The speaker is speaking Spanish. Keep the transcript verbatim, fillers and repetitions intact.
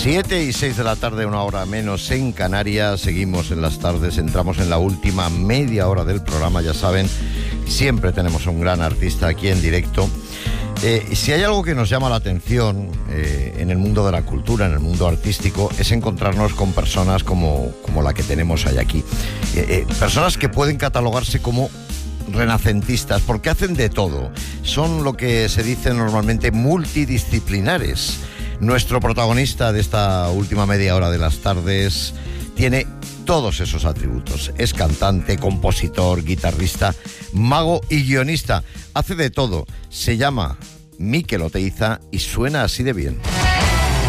Siete y seis de la tarde, una hora menos en Canarias. Seguimos en las tardes, entramos en la última media hora del programa. Ya saben, siempre tenemos a un gran artista aquí en directo. Eh, si hay algo que nos llama la atención eh, en el mundo de la cultura, en el mundo artístico, es encontrarnos con personas como, como la que tenemos hoy aquí. Eh, eh, personas que pueden catalogarse como renacentistas, porque hacen de todo. Son lo que se dice normalmente multidisciplinares. Nuestro protagonista de esta última media hora de las tardes tiene todos esos atributos. Es cantante, compositor, guitarrista, mago y guionista. Hace de todo. Se llama Mikel Oteiza y suena así de bien.